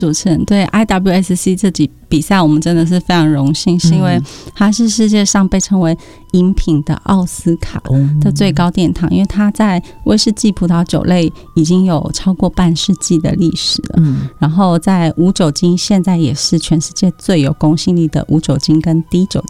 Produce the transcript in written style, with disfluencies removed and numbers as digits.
主持人，对 IWSC 这几比赛我们真的是非常荣幸，是因为它是世界上被称为饮品的奥斯卡的最高殿堂，因为它在威士忌葡萄酒类已经有超过半世纪的历史了，然后在无酒精现在也是全世界最有公信力的无酒精跟低酒